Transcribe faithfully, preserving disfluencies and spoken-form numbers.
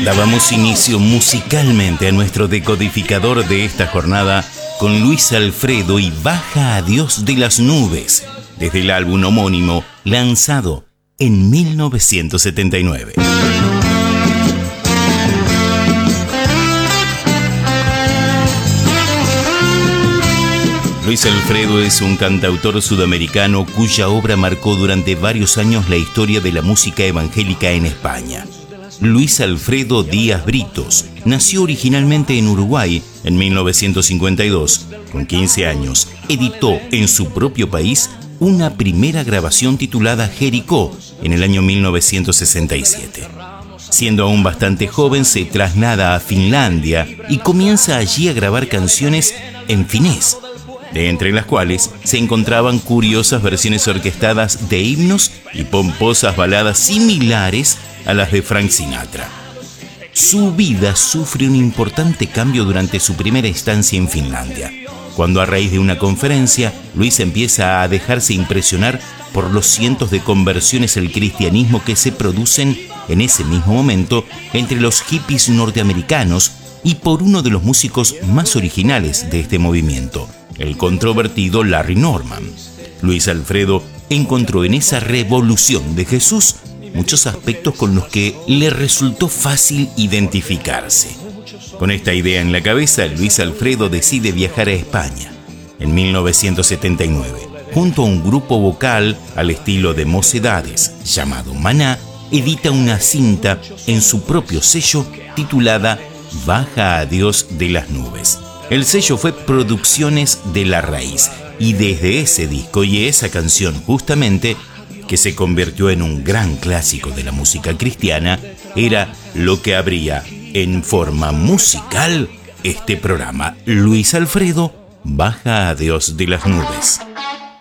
Dábamos inicio musicalmente a nuestro decodificador de esta jornada con Luis Alfredo y Baja a Dios de las Nubes, desde el álbum homónimo lanzado en mil novecientos setenta y nueve. Luis Alfredo es un cantautor sudamericano cuya obra marcó durante varios años la historia de la música evangélica en España. Luis Alfredo Díaz Britos nació originalmente en Uruguay en mil novecientos cincuenta y dos. Con quince años, editó en su propio país una primera grabación titulada Jericó en el año mil novecientos sesenta y siete. Siendo aún bastante joven, se traslada a Finlandia y comienza allí a grabar canciones en finés, de entre las cuales se encontraban curiosas versiones orquestadas de himnos y pomposas baladas similares a las de Frank Sinatra. Su vida sufre un importante cambio durante su primera estancia en Finlandia, cuando a raíz de una conferencia, Luis empieza a dejarse impresionar por los cientos de conversiones al cristianismo que se producen en ese mismo momento entre los hippies norteamericanos y por uno de los músicos más originales de este movimiento, el controvertido Larry Norman. Luis Alfredo encontró en esa revolución de Jesús muchos aspectos con los que le resultó fácil identificarse. Con esta idea en la cabeza, Luis Alfredo decide viajar a España. En mil novecientos setenta y nueve, junto a un grupo vocal al estilo de Mocedades llamado Maná, edita una cinta en su propio sello titulada Baja a Dios de las Nubes. El sello fue Producciones de la Raíz, y desde ese disco y esa canción justamente, que se convirtió en un gran clásico de la música cristiana, era lo que abría en forma musical este programa. Luis Alfredo, Baja a Dios de las Nubes.